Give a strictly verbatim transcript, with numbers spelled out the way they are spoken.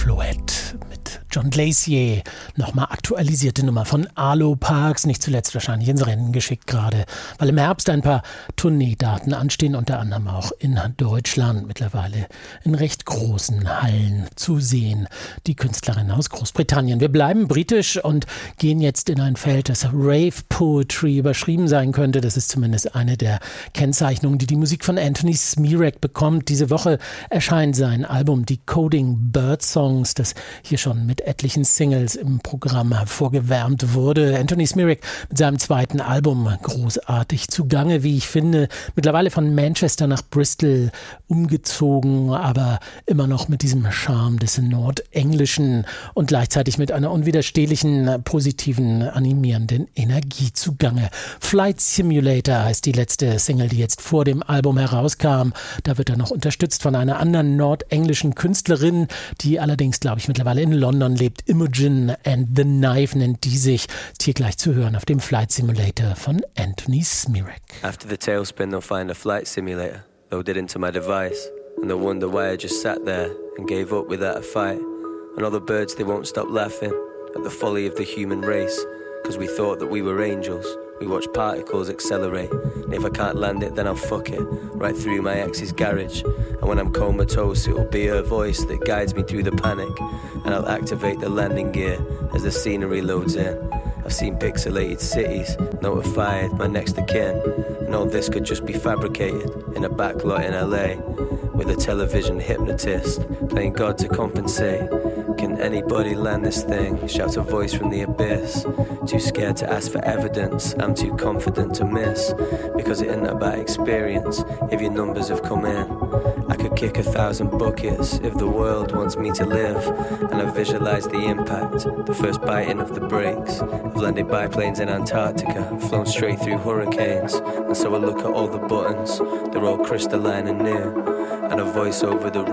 Floette mit John Glacier. Nochmal aktualisierte Nummer von Arlo Parks, nicht zuletzt wahrscheinlich ins Rennen geschickt gerade, weil im Herbst ein paar Tourneedaten anstehen, unter anderem auch in Deutschland, mittlerweile in recht großen Hallen zu sehen. Die Künstlerin aus Großbritannien. Wir bleiben britisch und gehen jetzt in ein Feld, das Rave Poetry überschrieben sein könnte. Das ist zumindest eine der Kennzeichnungen, die die Musik von Anthony Smirek bekommt. Diese Woche erscheint sein Album Decoding Bird Songs, das hier schon mit etlichen Singles im Programm hervorgewärmt wurde. Anthony Smirek mit seinem zweiten Album großartig zugange, wie ich finde. Mittlerweile von Manchester nach Bristol umgezogen, aber immer noch mit diesem Charme des Nordenglischen und gleichzeitig mit einer unwiderstehlichen, positiven, animierenden Energie zugange. Flight Simulator heißt die letzte Single, die jetzt vor dem Album herauskam. Da wird er noch unterstützt von einer anderen nordenglischen Künstlerin, die allerdings, glaube ich, mittlerweile in London lebt. Imogen and the Knife nennt die sich. Ist hier gleich zu hören auf dem Flight Simulator von Anthony Smirek. After the tailspin, they'll find a flight simulator loaded into my device, and they'll wonder why I just sat there and gave up without a fight. And all the birds, they won't stop laughing at the folly of the human race, because we thought that we were angels. We watch particles accelerate, and if I can't land it, then I'll fuck it right through my ex's garage. And when I'm comatose, it'll be her voice that guides me through the panic, and I'll activate the landing gear as the scenery loads in. I've seen pixelated cities, notified my next of kin, and all this could just be fabricated in a backlot in L A, with a television hypnotist playing God to compensate. Can anybody land this thing? Shouts a voice from the abyss. Too scared to ask for evidence, I'm too confident to miss, because it isn't about experience if your numbers have come in. I could kick a thousand buckets if the world wants me to live, and I visualize the impact, the first biting of the brakes. I've landed biplanes in Antarctica, flown straight through hurricanes, and so I look at all the buttons, they're all crystalline and new, and a voice over the